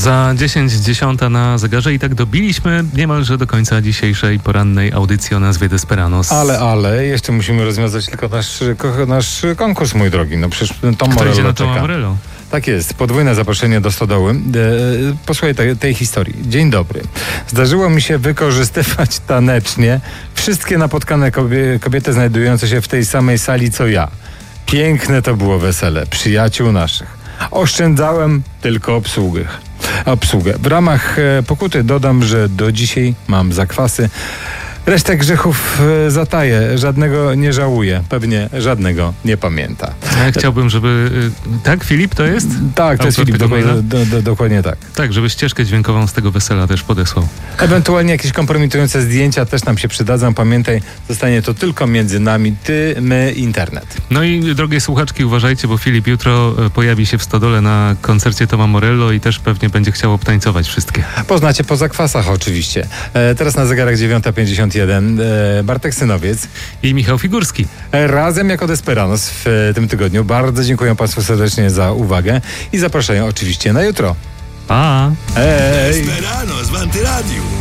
Za 10:10 na zegarze i tak dobiliśmy niemalże do końca dzisiejszej porannej audycji o nazwie Desperanos. Ale, jeszcze musimy rozwiązać tylko nasz konkurs, mój drogi. No przecież Tom Kto Morello idzie na czeka. Toma Morello? Tak jest, podwójne zaproszenie do stodoły. Posłuchaj tej historii. Dzień dobry. Zdarzyło mi się wykorzystywać tanecznie wszystkie napotkane kobiety znajdujące się w tej samej sali co ja. Piękne to było wesele przyjaciół naszych. Oszczędzałem tylko obsługę. W ramach pokuty dodam, że do dzisiaj mam zakwasy. Resztę grzechów zataję, żadnego nie żałuję, pewnie żadnego nie pamięta. Ja chciałbym, żeby... Tak, Filip to jest? Tak, to jest Filip, dokładnie tak. Tak, żeby ścieżkę dźwiękową z tego wesela też podesłał. Ewentualnie jakieś kompromitujące zdjęcia też nam się przydadzą. Pamiętaj, zostanie to tylko między nami, ty, my, internet. No i drogie słuchaczki, uważajcie, bo Filip jutro pojawi się w Stodole na koncercie Toma Morello i też pewnie będzie chciał obtańcować wszystkie. Poznacie po zakwasach oczywiście. Teraz na zegarach 9:51. Bartek Synowiec I Michał Figurski. Razem jako Desperanos w tym tygodniu. Bardzo dziękuję Państwu serdecznie za uwagę i zapraszają oczywiście na jutro. Pa! Hej! Desperanos w Antyradiu.